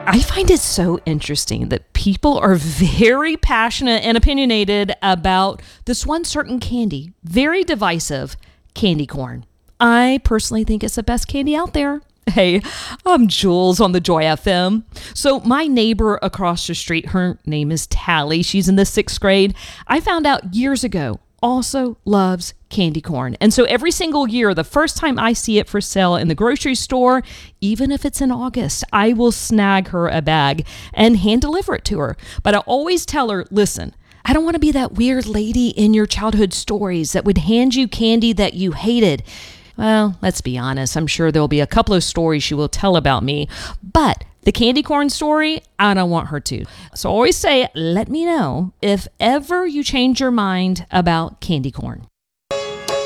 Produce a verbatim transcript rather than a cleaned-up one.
I find it so interesting that people are very passionate and opinionated about this one certain candy, very divisive, candy corn. I personally think it's the best candy out there. Hey, I'm Jules on the Joy F M. So my neighbor across the street, her name is Tally. She's in the sixth grade. I found out years ago, also loves candy corn. And so every single year, the first time I see it for sale in the grocery store, even if it's in August, I will snag her a bag and hand deliver it to her. But I always tell her, listen, I don't want to be that weird lady in your childhood stories that would hand you candy that you hated. Well, let's be honest. I'm sure there'll be a couple of stories she will tell about me, but the candy corn story, I don't want her to. So I always say, let me know if ever you change your mind about candy corn.